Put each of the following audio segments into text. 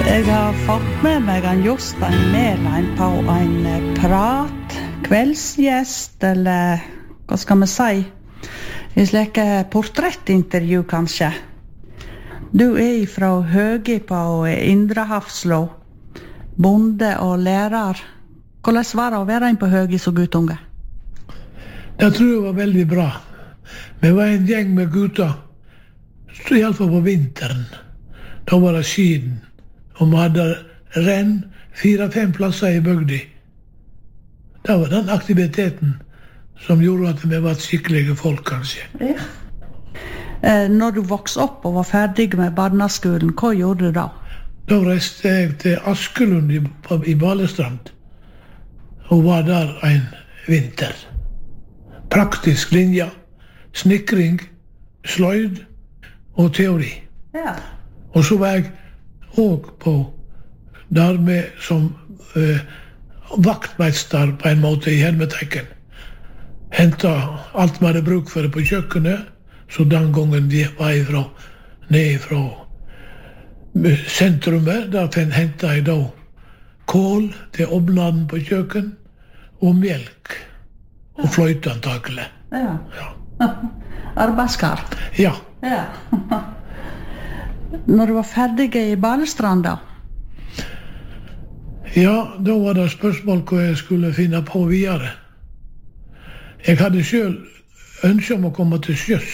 Jeg har fått med meg en Jostein Mæland på en prat, kveldsgjest, eller hva skal vi si, i slike portrettintervju kanskje. Du fra Høgi på Indre Hafslå, bonde og lærer. Hvordan var det å være inn på Høgi så guttunge? Det tror jeg var veldig bra. Vi var en gjeng med gutter, i alle fall på vinteren. Da var det skiden. Og vi hadde renn 4-5 plasser i bygda. Det var den aktiviteten som gjorde at vi var skikkelige folk, kanskje. Ja. Når du vokste opp og var ferdig med barneskolen, hva gjorde du da? Da reiste jeg til Askelund i Balestrand, og var der en vinter. Praktisk linje, snikring, sløyd og teori. Ja. Og så var jeg og på der med som vaktmeister på en måte i hermetekken. Hentet alt man hadde bruk for det på kjøkkenet, så den gangen vi var ned fra sentrumet, der hentet jeg da kål til ovnen på kjøkken, og melk, og fløyte antakelig. Ja. Ja. Arbeidskar. Ja. Ja. Når du var ferdig i Balestrand da? Ja, da var det spørsmål hva jeg skulle finne på videre. Jeg hadde selv ønske om å komme til sjøs.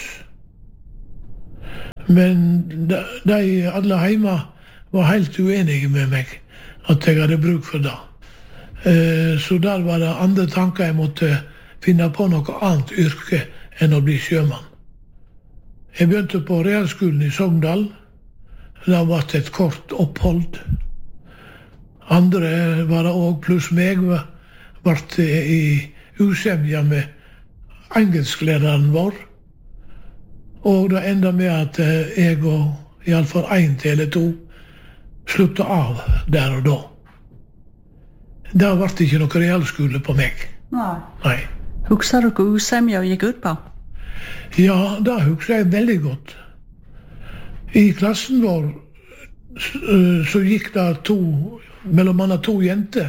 Men de alle hjemme var helt uenige med meg at jeg hadde bruk for det. Så der var det andre tanker jeg måtte finne på noe annet yrke enn å bli sjømann. Jeg begynte på realskolen i Sogndal. Det var et kort opphold. Andre var det også, pluss meg, var i usemja med engelsklæreren vår. Og det enda med at jeg og i alle fall 1 eller 2 sluttet av der og da. Det ble ikke noe realskole på meg. Nei. Husker du hva usemja gikk ut på? Ja, det husker jeg veldig godt. I klassen vår så gikk det mellom annet 2 jenter.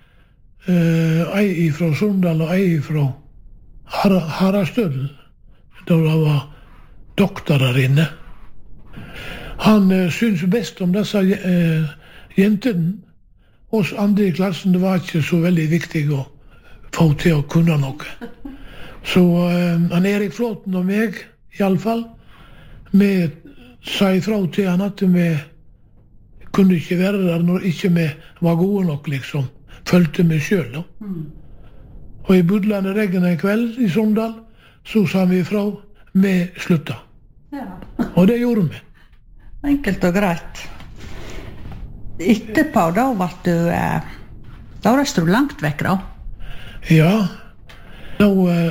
Ei fra Sundal og ei fra Harastødel, da det var doktorer inne. Han syntes best om disse jentene. Oss andre i klassen, det var ikke så veldig viktig å få til å kunne noe. Så han Erik Flåten og meg, i alle fall, vi sa ifra til han at vi kunne ikke være der når ikke vi var gode nok, liksom. Følte vi selv, da. Og i budlende regn en kveld i Sogndal, så sa vi ifra, vi slutta. Ja. Og det gjorde vi. Enkelt og greit. Etterpå, da reiste du langt vekk, da? Ja. Da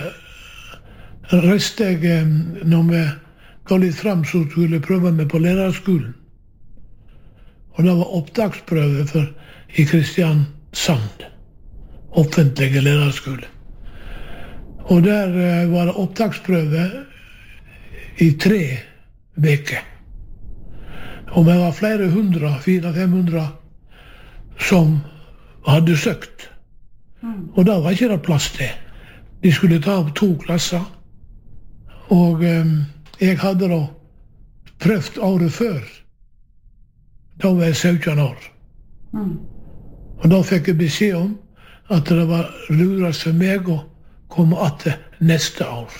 reiste jeg, når vi ga litt frem, så skulle jeg prøve meg på lærerskolen. Og det var opptaksprøve i Kristiansand. Offentlige lærerskole. Og der var det opptaksprøve i 3 veker. Og vi var flere 400-500 som hadde søkt. Og da var ikke det plass til. De skulle ta opp 2 klasser. Og jeg hadde da prøvd året før. Da var jeg 17 år. Og da fikk jeg beskjed om at det var lurast for meg å komme etter neste år.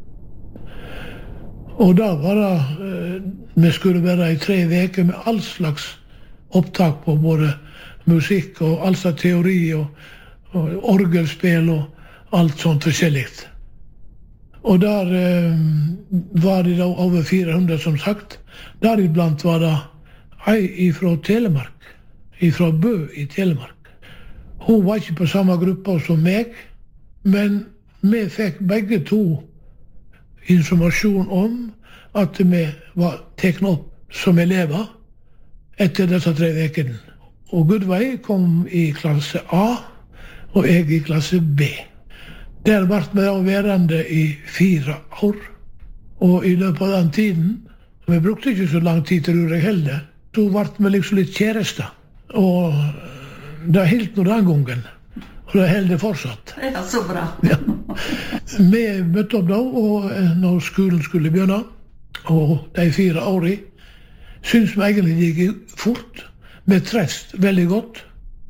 Og da var det, vi skulle være i 3 veker med all slags opptak på både musikk og all slags teori og orgelspill og alt sånt forskjelligt. Og der var det da over 400 som sagt. Deriblant var det ei fra Telemark, fra Bø i Telemark. Hun var ikke på samme gruppa som meg, men vi fikk begge 2 informasjon om at vi var teknet opp som elever etter disse 3 vekene. Og Gudveig kom i klasse A, og jeg i klasse B. Der ble vi da værende i 4 år, og i løpet av den tiden, vi brukte ikke så lang tid, tror jeg heller, så ble vi liksom litt kjærester. Og det helt nå den gangen. Og det holder fortsatt. Ja, så bra. Ja. Vi møtte opp da, og når skolen skulle begynne, og de 4 årene, synes vi egentlig det gikk fort. Vi trest veldig godt.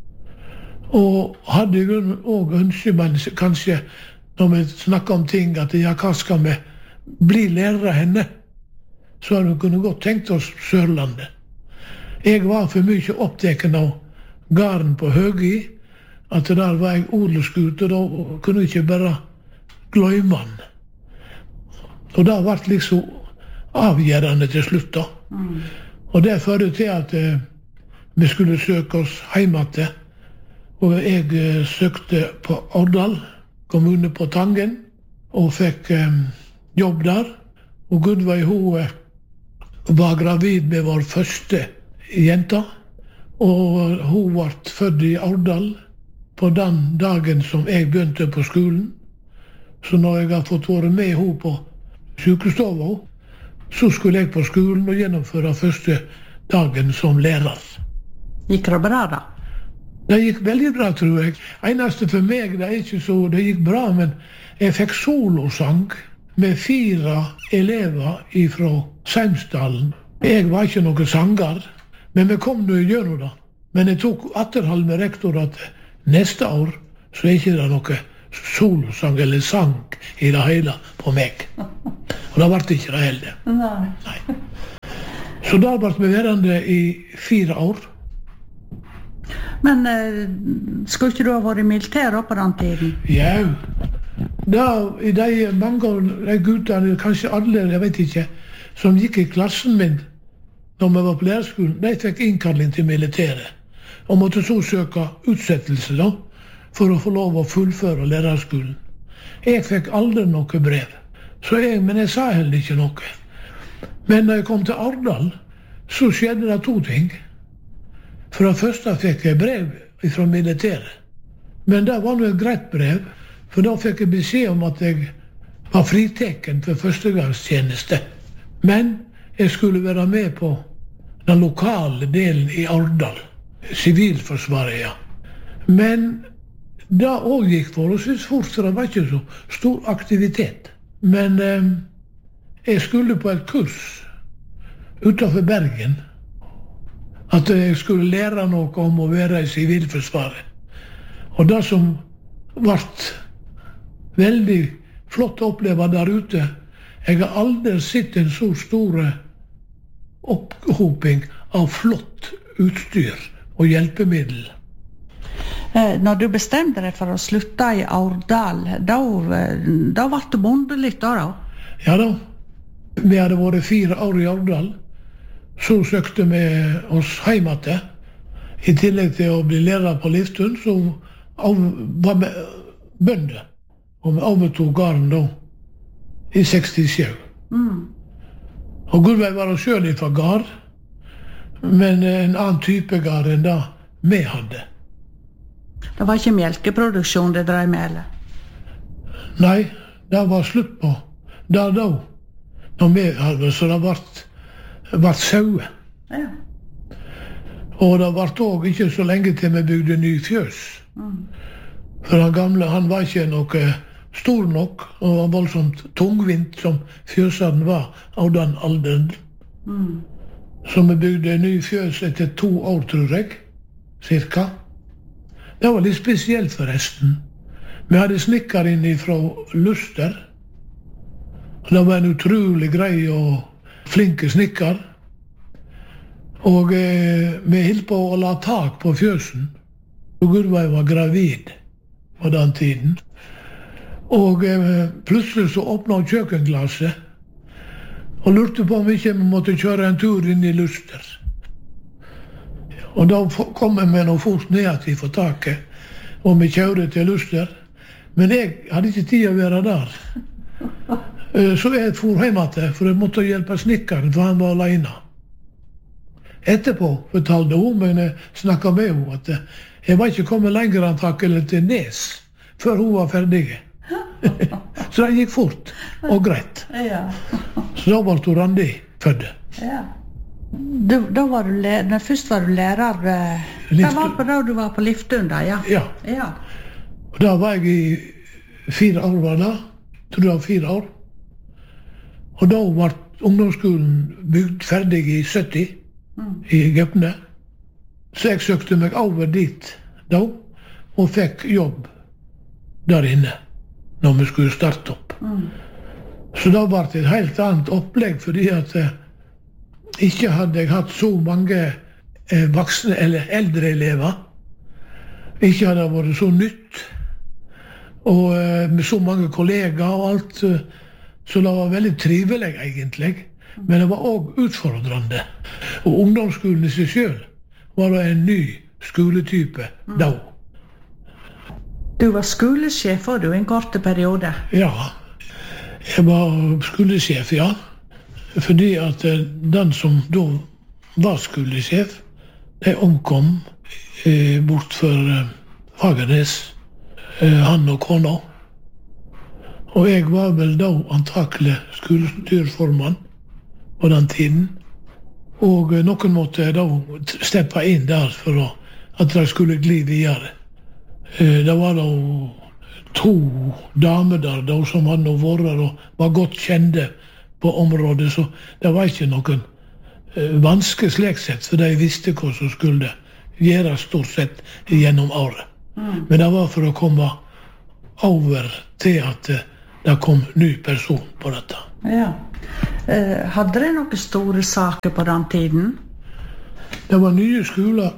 Og hadde også ønsket, men kanskje når vi snakker om ting, at ja, hva skal vi bli lærere henne? Så hadde vi kunne godt tenkt oss Sørlandet. Jeg var for mye opptatt av gården på Høgi, at der var jeg odelsgutt, og da kunne jeg ikke bare glemme han. Og det ble liksom avgjørende til slutt da. Og det førte til at vi skulle søke oss hjemme til, og jeg søkte på Årdal, kommune på Tangen, og fikk jobb der. Og Gudveig, hun var gravid med vår første jenta, og hun ble født i Årdal på den dagen som jeg begynte på skolen. Så når jeg har fått være med henne på sykestova, så skulle jeg på skolen og gjennomføre første dagen som lærer. Gikk det bra da? Det gikk veldig bra, tror jeg. Eneste for meg, det er ikke så det gikk bra, men jeg fikk solosang med 4 elever fra Seimsdalen. Jeg var ikke noen sanger, men vi kom nå gjennom det. Men jeg tok atterhold med rektor at neste år så er ikke det noe solosang eller sang i det hele på meg. Og det ble ikke det heller. Nei. Så da ble vi værende i 4 år. Men skulle ikke du ha vært i militæret på den tiden? Ja, da i de mange av de guttene, kanskje alle, jeg vet ikke, som gikk i klassen min når vi var på lærerskolen, de fikk innkalling til militæret. Og måtte så søke utsettelse da, for å få lov å fullføre lærerskolen. Jeg fikk aldri noe brev, men jeg sa heller ikke noe. Men når jeg kom til Årdal, så skjedde det 2 ting. For det første fikk jeg brev fra militæret. Men det var nå et greit brev, for da fikk jeg beskjed om at jeg var friteken for førstegangstjeneste. Men jeg skulle være med på den lokale delen i Årdal. Sivilforsvaret, ja. Men det også gikk forholdsvis fort, så det var ikke så stor aktivitet. Men jeg skulle på et kurs utenfor Bergen, at jeg skulle lære noe om å være i Sivilforsvaret. Og det som ble veldig flott å oppleve der ute, jeg har aldri sett en så stor opphoping av flott utstyr og hjelpemiddel. Når du bestemte deg for å slutte i Årdal, da ble du bonde litt da? Ja da. Vi hadde vært 4 år i Årdal. Så søkte vi oss hjemme til. I tillegg til å bli lærer på Liftun, så var vi bønder. Og vi overtog gården da, i 67. Og Gudveig var oss selv fra gård, men en annen type gård enn det vi hadde. Det var ikke melkeproduksjon det drev med, eller? Nei, det var slutt på det da, når vi hadde, så det ble sauer. Ja. Og det ble også ikke så lenge til vi bygde ny fjøs. For den gamle, han var ikke noe stor nok, og var voldsomt tungvint som fjøsene var av den alderen. Så vi bygde ny fjøs etter 2 år, tror jeg, cirka. Det var litt spesielt forresten. Vi hadde snikker inn fra Luster. Det var en utrolig grei og flinke snikker. Og vi holdt på å la tak på fjøsen. Og Gudveig var gravid på den tiden. Og plutselig så åpnet kjøkkenglasset og lurte på om ikke vi måtte kjøre en tur inn i Luster. Og da kom jeg med noe fort ned til for taket, og vi kjørte til Luster. Men jeg hadde ikke tid å være der. Så jeg for hjemme til, for jeg måtte hjelpe snikkeren, for han var alene. Etterpå fortalte hun, men jeg snakket med henne, at jeg var ikke kommet lenger antakelig til Nes, før hun var ferdig. Så det gikk fort og greit. Så da var Randi født. Ja. Først var du lærer Det var på da du var på Liftun da, ja. Ja. Og da var jeg i 4 år, var det. Tror det var 4 år. Og da var ungdomsskolen bygd ferdig i 70, i Gaupne. Så jeg søkte meg over dit da, og fikk jobb der inne, når vi skulle starte opp. Så da var det et helt annet opplegg, fordi at ikke hadde jeg hatt så mange voksne eller eldre elever. Ikke hadde det vært så nytt, og med så mange kollegaer og alt, så det var veldig trivelig egentlig. Men det var også utfordrende. Og ungdomsskolen i seg selv var det en ny skoletype da. Du var skolesjef for du en kort periode. Ja, jeg var skolesjef, ja. Fordi at den som da var skolesjef, de omkom bort for Fagernes, han og kona. Og jeg var vel da antakelig skolestyrformann på den tiden. Og noen måtte da steppe inn der for at de skulle gli videre. Det var da 2 damer der da, som hadde vært og var godt kjente på området, så det var ikke noen vanske slik sett, for de visste hva som skulle gjøres stort sett gjennom året. Men det var for å komme over til at det kom ny person på dette. Ja. Hadde det noen store saker på den tiden? Det var nye skoler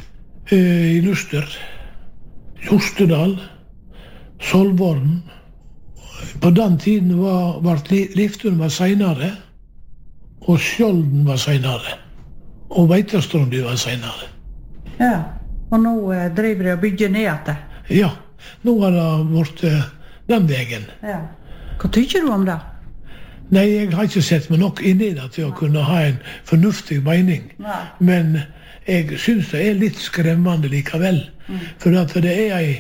i Luster, Jostedal, Solvorn. På den tiden var Liftun var senere, og Skjolden var senere, og Veitastrandi var senere. Ja, og nå driver de og bygger ned etter. Ja, nå har det vært den veien. Ja. Hva tykker du om det? Nei, jeg har ikke sett meg nok inn i det til å kunne ha en fornuftig mening. Nei. Men jeg synes det er litt skremmende likevel. For at det er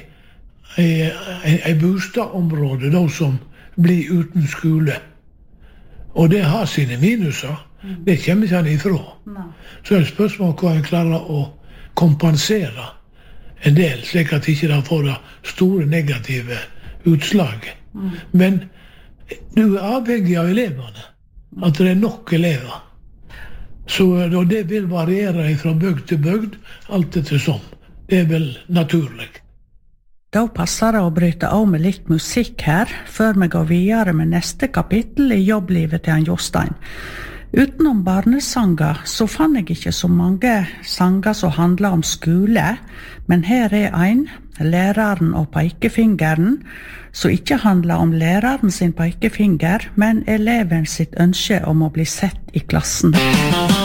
ei bostadområde da som blir uten skole. Og det har sine minuser. Det kommer ikke han ifra. Nei. Så er det spørsmål hva en klarer å kompensere en del, slik at ikke det får det store negative utslag. Men du er avhengig av elevene, at det er nok elever. Så det vil variere fra bygd til bygd, alt etter som. Det er vel naturlig. Da passer det å bryte av med litt musikk her, før vi går videre med neste kapittel i jobblivet til han Jostein. Utenom barnesanger så fann jeg ikke så mange sanger som handler om skole, men her er en, Læreren og pekefingeren, som ikke handler om læreren sin pekefinger, men eleven sitt ønske om å bli sett i klassen.